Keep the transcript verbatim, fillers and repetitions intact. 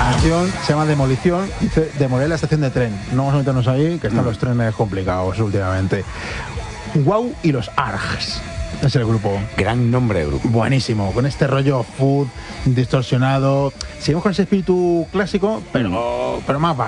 canción se llama Demolición, dice demoler la estación de tren. No vamos a meternos ahí, que están Mm. los trenes complicados últimamente. Wow y los Args. Es el grupo. Gran nombre de grupo. Buenísimo, con este rollo food distorsionado. Seguimos con ese espíritu clásico, pero, pero más